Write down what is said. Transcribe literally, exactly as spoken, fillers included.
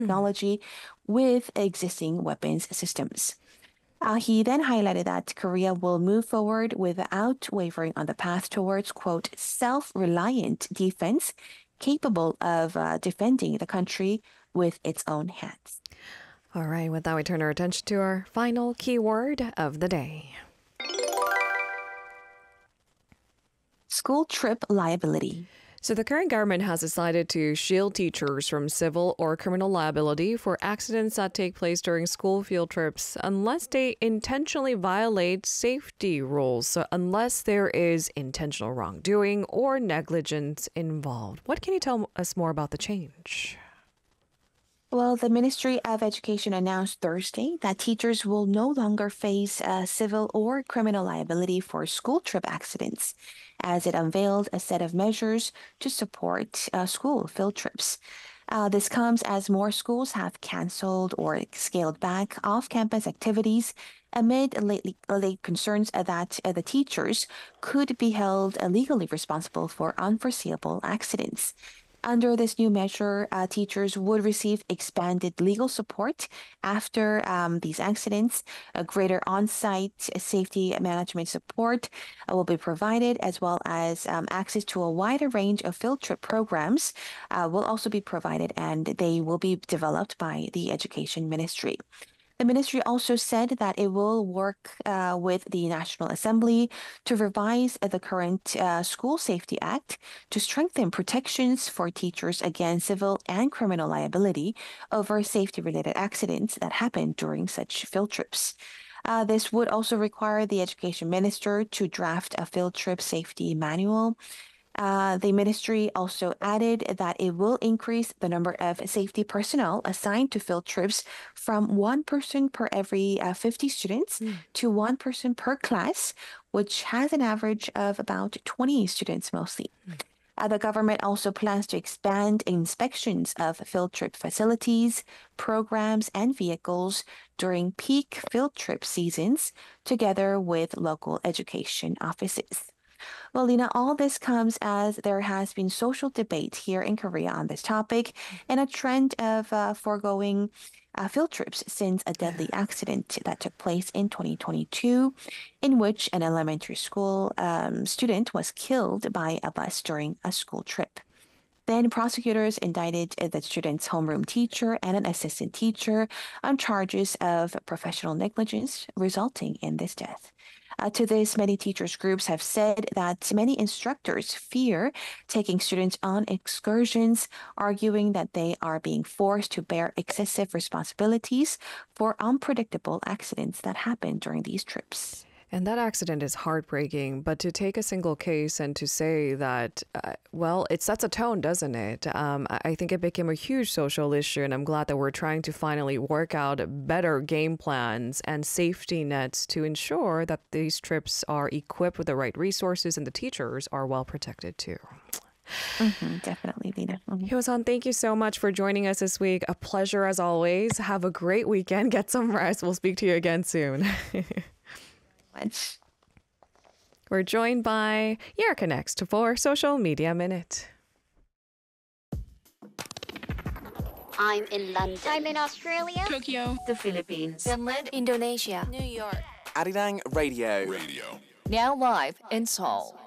technology with existing weapons systems. Uh, he then highlighted that Korea will move forward without wavering on the path towards, quote, self-reliant defense capable of uh, defending the country with its own hands. All right, with that, we turn our attention to our final keyword of the day. School trip liability. So the current government has decided to shield teachers from civil or criminal liability for accidents that take place during school field trips unless they intentionally violate safety rules, so unless there is intentional wrongdoing or negligence involved. What can you tell us more about the change? Well, the Ministry of Education announced Thursday that teachers will no longer face uh, civil or criminal liability for school trip accidents, as it unveiled a set of measures to support uh, school field trips. Uh, this comes as more schools have canceled or scaled back off-campus activities amid late, late concerns that uh, the teachers could be held uh, legally responsible for unforeseeable accidents. Under this new measure, uh, teachers would receive expanded legal support after um, these accidents. A greater on-site safety management support uh, will be provided, as well as um, access to a wider range of field trip programs uh, will also be provided, and they will be developed by the Education Ministry. The ministry also said that it will work uh, with the National Assembly to revise the current uh, School Safety Act to strengthen protections for teachers against civil and criminal liability over safety-related accidents that happen during such field trips. Uh, this would also require the education minister to draft a field trip safety manual. Uh, the ministry also added that it will increase the number of safety personnel assigned to field trips from one person per every uh, fifty students mm. to one person per class, which has an average of about twenty students mostly. Mm. Uh, the government also plans to expand inspections of field trip facilities, programs, and vehicles during peak field trip seasons, together with local education offices. Well, Lena, all this comes as there has been social debate here in Korea on this topic and a trend of uh, foregoing uh, field trips since a deadly accident that took place in twenty twenty-two, in which an elementary school um, student was killed by a bus during a school trip. Then prosecutors indicted the student's homeroom teacher and an assistant teacher on charges of professional negligence, resulting in this death. Uh, to this, many teachers groups have said that many instructors fear taking students on excursions, arguing that they are being forced to bear excessive responsibilities for unpredictable accidents that happen during these trips. And that accident is heartbreaking, but to take a single case and to say that, uh, well, it sets a tone, doesn't it? Um, I think it became a huge social issue, and I'm glad that we're trying to finally work out better game plans and safety nets to ensure that these trips are equipped with the right resources and the teachers are well protected too. Mm-hmm, definitely, Lena. Mm-hmm. Hyo-sun, thank you so much for joining us this week. A pleasure as always. Have a great weekend. Get some rest. We'll speak to you again soon. Much. We're joined by Yerka next for Social Media Minute. I'm in London. I'm in Australia. Tokyo. The Philippines. Finland. Indonesia. New York. Arirang Radio. Radio. Now live in Seoul.